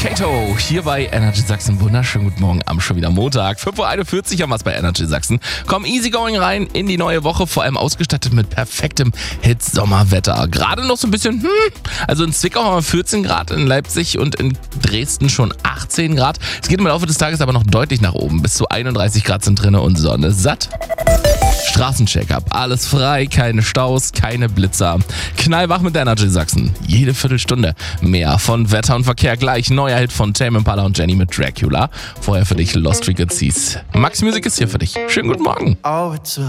Kato, hier bei Energy Sachsen. Wunderschönen guten Morgen am schon wieder Montag. 5.41 Uhr haben wir es bei Energy Sachsen. Komm easygoing rein in die neue Woche, vor allem ausgestattet mit perfektem Hit-Sommerwetter. Gerade noch so ein bisschen, also in Zwickau haben wir 14 Grad, in Leipzig und in Dresden schon 18 Grad. Es geht im Laufe des Tages aber noch deutlich nach oben. Bis zu 31 Grad sind drin und Sonne satt. Straßencheck-up, alles frei, keine Staus, keine Blitzer. Knallwach mit Energy Sachsen. Jede Viertelstunde mehr von Wetter und Verkehr gleich. Neuer Hit von Tame Impala und Jenny mit Dracula. Vorher für dich Lost Frequencies. Max Music ist hier für dich. Schönen guten Morgen.